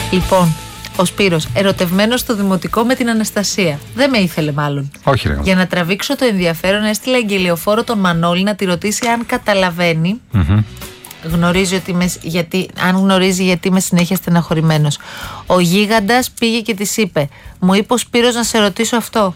Λοιπόν, ο Σπύρος, ερωτευμένος στο δημοτικό με την Αναστασία. Δεν με ήθελε μάλλον. Όχι, ρε. Για να τραβήξω το ενδιαφέρον, έστειλε εγγελιοφόρο τον Μανώλη να τη ρωτήσει αν καταλαβαίνει. Αν γνωρίζει γιατί είμαι συνέχεια στεναχωρημένος. Ο γίγαντας πήγε και της είπε: μου είπε ο Σπύρος να σε ρωτήσω αυτό.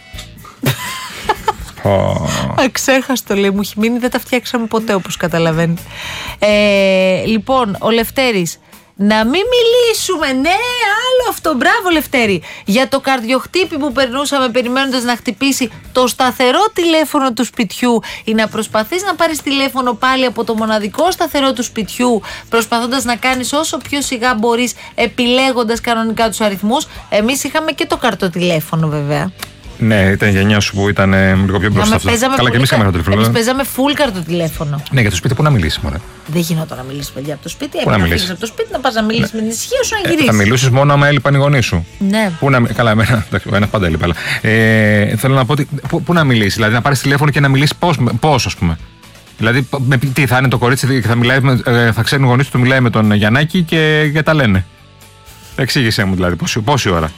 Αξέχαστο, λέει, μου έχει μείνει, δεν τα φτιάξαμε ποτέ όπως καταλαβαίνει. Λοιπόν, ο Λευτέρης, να μην μιλήσουμε, ναι, άλλο αυτό, μπράβο Λευτέρη, για το καρδιοχτύπη που περνούσαμε περιμένοντας να χτυπήσει το σταθερό τηλέφωνο του σπιτιού ή να προσπαθείς να πάρεις τηλέφωνο πάλι από το μοναδικό σταθερό του σπιτιού, προσπαθώντας να κάνεις όσο πιο σιγά μπορείς, επιλέγοντας κανονικά τους αριθμούς. Εμείς είχαμε και το καρτοτηλέφωνο βέβαια. Ναι, ήταν η γενιά σου που ήταν λίγο πιο μπροστά. Καλά, και εμείς είχαμε καρτοτηλέφωνο. Εμείς παίζαμε full καρτοτηλέφωνο. Ναι, για το σπίτι, πού να μιλήσει, μωρέ. Δεν γινόταν να μιλήσει, παιδιά, από το σπίτι. Έπρεπε να φύγεις από το σπίτι, να πας να μιλήσεις με την ησυχία σου, να γυρίσεις. Θα μιλήσεις μόνο άμα έλειπαν οι γονείς σου. Ναι. Καλά, ο ένας πάντα έλειπα. Θέλω να πω ότι. Πού να μιλήσεις, δηλαδή να πάρεις τηλέφωνο και να μιλήσεις πώς, ας πούμε. Δηλαδή, τι θα είναι το κορίτσι, θα ξέρουν οι γονείς του, μιλάει με τον Γιαννάκη και τα λένε. Εξήγησέ μου δηλαδή, πόση ώρα.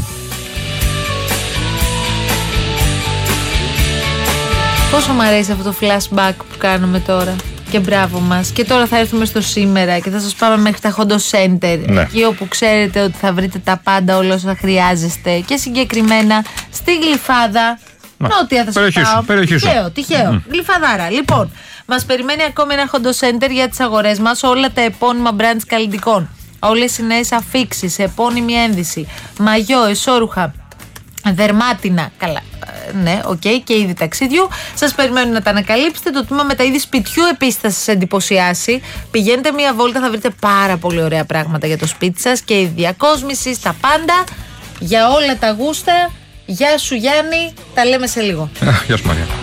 Πόσο μου αρέσει αυτό το flashback που κάνουμε τώρα. Και μπράβο μας. Και τώρα θα έρθουμε στο σήμερα και θα σας πάμε μέχρι τα Hondo Center. Ναι. Εκεί όπου ξέρετε ότι θα βρείτε τα πάντα, όλα όσα χρειάζεστε. Και συγκεκριμένα στη Γλυφάδα. Νότια θα σας πάω. Τυχαίο. Γλυφαδάρα. Λοιπόν, μας περιμένει ακόμη ένα Hondo Center για τις αγορές μας. Όλα τα επώνυμα brands καλλιτικών. Όλες οι νέες αφίξεις, επώνυμη ένδυση, μαγιό, εσώρουχα, δερμάτινα. Καλά. Ναι, και είδη ταξίδιου. Σας περιμένουν να τα ανακαλύψετε. Το τμήμα με τα είδη σπιτιού επίσης θα σας εντυπωσιάσει. Πηγαίνετε μία βόλτα, θα βρείτε πάρα πολύ ωραία πράγματα για το σπίτι σας και η διακόσμηση, τα πάντα. Για όλα τα γούστα. Γεια σου Γιάννη, τα λέμε σε λίγο. Γεια σου Μαρία.